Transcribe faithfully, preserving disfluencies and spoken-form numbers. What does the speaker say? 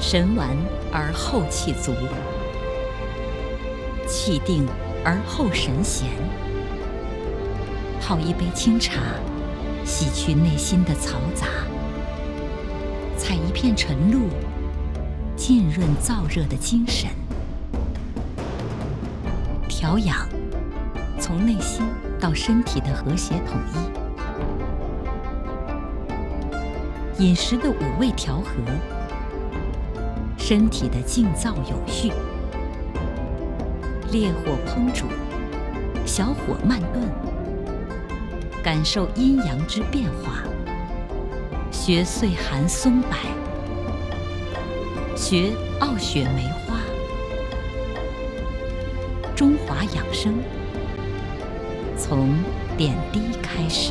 神完而后气足，气定而后神闲。泡一杯清茶，洗去内心的嘈杂；采一片晨露，浸润燥热的精神。调养，从内心到身体的和谐统一。饮食的五味调和，身体的静躁有序。烈火烹煮，小火慢炖，感受阴阳之变化。学岁寒松柏，学傲雪梅花。中华养生，从点滴开始。